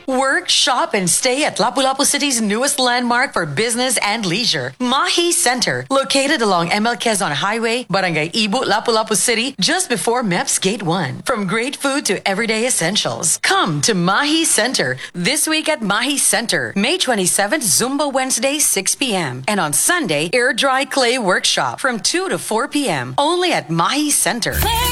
Work, shop, and stay at Lapu-Lapu City's newest landmark for business and leisure, Mahi Center, located along ML Quezon Highway, Barangay Ibu, Lapu-Lapu City, just before MEPS Gate 1. From great food to everyday essentials, come to Mahi Center this week at Mahi Center, May 27th, Zumba Wednesday, 6 p.m. And on Sunday, Air Dry Clay Workshop from 2 to 4 p.m. only at Mahi Center.